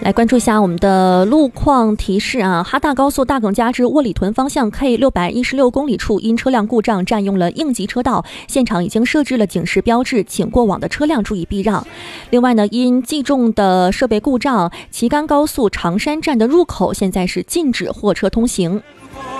来关注一下我们的路况提示啊，哈大高速大耿家至窝里屯方向 K616公里处因车辆故障占用了应急车道，现场已经设置了警示标志，请过往的车辆注意避让。另外呢，因计重的设备故障，旗杆高速长山站的入口现在是禁止货车通行。